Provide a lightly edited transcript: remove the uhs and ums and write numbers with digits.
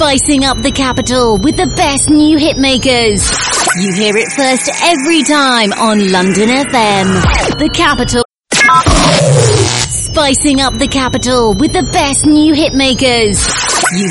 Spicing up the capital with the best new hitmakers. You hear it first every time on London FM. The Capital. Spicing up the capital with the best new hitmakers.